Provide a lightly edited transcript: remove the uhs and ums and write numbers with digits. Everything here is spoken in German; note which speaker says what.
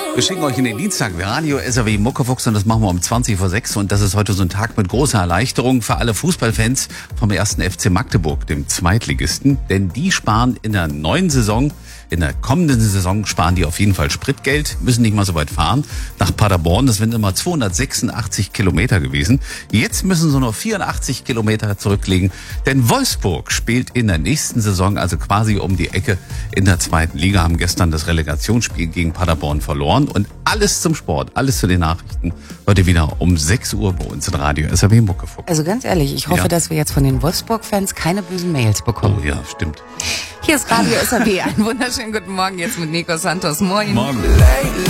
Speaker 1: Wir schicken euch in den Dienstag Radio SAW Muckefuchs und das machen wir um 20:06 und das ist heute so ein Tag mit großer Erleichterung für alle Fußballfans vom 1. FC Magdeburg, dem Zweitligisten, denn die sparen in der neuen Saison, in der kommenden Saison sparen die auf jeden Fall Spritgeld, müssen nicht mal so weit fahren nach Paderborn, das sind immer 286 Kilometer gewesen. Jetzt müssen sie nur 84 Kilometer zurücklegen, denn Wolfsburg spielt in der nächsten Saison, also quasi um die Ecke in der zweiten Liga, haben gestern das Relegationsspiel gegen Paderborn verloren und alles zum Sport, alles zu den Nachrichten, heute wieder um 6 Uhr bei uns in Radio SAW Muckefuchs.
Speaker 2: Also ganz ehrlich, ich hoffe, dass wir jetzt von den Wolfsburg-Fans keine bösen Mails bekommen.
Speaker 1: Oh ja, stimmt.
Speaker 2: Hier ist Radio SAW. Einen wunderschönen guten Morgen jetzt mit Nico Santos. Moin.
Speaker 1: Morgen.